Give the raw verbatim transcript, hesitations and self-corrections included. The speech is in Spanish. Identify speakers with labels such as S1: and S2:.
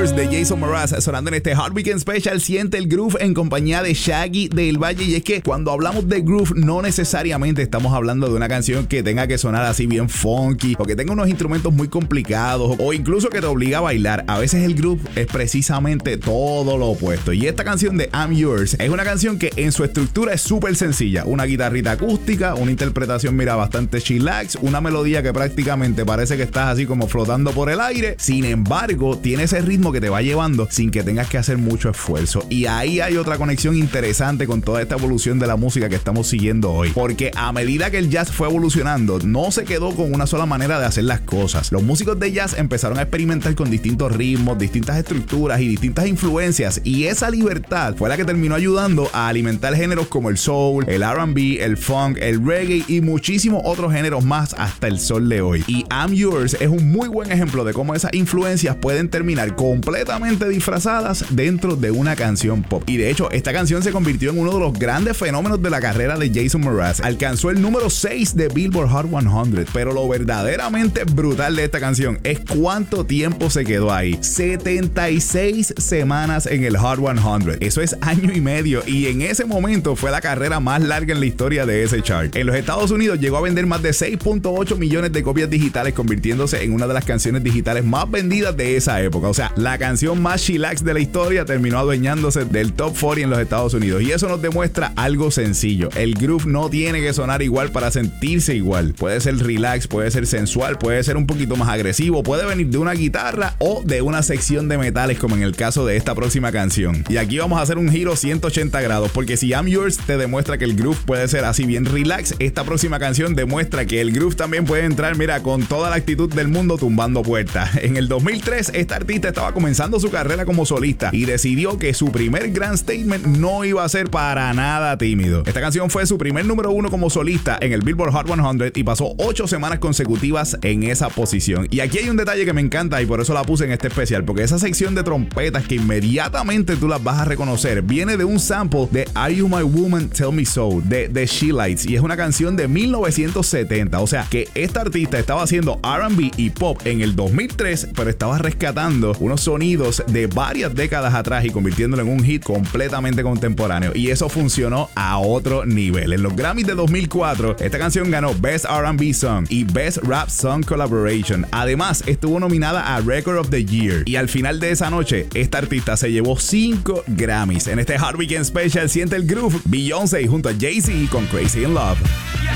S1: Yours de Jason Mraz sonando en este Hot Weekend Special. Siente el groove en compañía de Shaggy del Valle. Y es que cuando hablamos de groove no necesariamente estamos hablando de una canción que tenga que sonar así bien funky o que tenga unos instrumentos muy complicados o incluso que te obliga a bailar. A veces el groove es precisamente todo lo opuesto. Y esta canción de I'm Yours es una canción que en su estructura es súper sencilla. Una guitarrita acústica, una interpretación mira bastante chillax, una melodía que prácticamente parece que estás así como flotando por el aire. Sin embargo, tiene ese ritmo que te va llevando sin que tengas que hacer mucho esfuerzo. Y ahí hay otra conexión interesante con toda esta evolución de la música que estamos siguiendo hoy. Porque a medida que el jazz fue evolucionando, no se quedó con una sola manera de hacer las cosas. Los músicos de jazz empezaron a experimentar con distintos ritmos, distintas estructuras y distintas influencias. Y esa libertad fue la que terminó ayudando a alimentar géneros como el soul, el R and B, el funk, el reggae y muchísimos otros géneros más hasta el sol de hoy. Y I'm Yours es un muy buen ejemplo de cómo esas influencias pueden terminar completamente disfrazadas dentro de una canción pop. Y de hecho, esta canción se convirtió en uno de los grandes fenómenos de la carrera de Jason Mraz. Alcanzó el número seis de Billboard Hot cien, pero lo verdaderamente brutal de esta canción es cuánto tiempo se quedó ahí. setenta y seis semanas en el Hot cien. Eso es año y medio y en ese momento fue la carrera más larga en la historia de ese chart. En los Estados Unidos llegó a vender más de seis punto ocho millones de copias digitales, convirtiéndose en una de las canciones digitales más vendidas de esa época. O sea, la canción más chillax de la historia terminó adueñándose del top cuarenta en los Estados Unidos. Y eso nos demuestra algo sencillo. El groove no tiene que sonar igual para sentirse igual. Puede ser relax, puede ser sensual, puede ser un poquito más agresivo, puede venir de una guitarra o de una sección de metales, como en el caso de esta próxima canción. Y aquí vamos a hacer un giro ciento ochenta grados, porque si I'm Yours te demuestra que el groove puede ser así bien relax, esta próxima canción demuestra que el groove también puede entrar, mira, con toda la actitud del mundo tumbando puertas. En el dos mil tres, esta artista estaba comenzando su carrera como solista y decidió que su primer grand statement no iba a ser para nada tímido. Esta canción fue su primer número uno como solista en el Billboard Hot cien y pasó ocho semanas consecutivas en esa posición. Y aquí hay un detalle que me encanta y por eso la puse en este especial, porque esa sección de trompetas que inmediatamente tú las vas a reconocer viene de un sample de Are You My Woman, Tell Me So de The She Lights, y es una canción de mil novecientos setenta. O sea que esta artista estaba haciendo R and B y pop en el dos mil tres, pero estaba rescatando unos sonidos de varias décadas atrás y convirtiéndolo en un hit completamente contemporáneo, y eso funcionó a otro nivel. En los Grammys de dos mil cuatro, esta canción ganó Best R and B Song y Best Rap Song Collaboration. Además, estuvo nominada a Record of the Year, y al final de esa noche, esta artista se llevó cinco Grammys. En este Hot Weekend Special siente el groove Beyoncé junto a Jay-Z con Crazy in Love.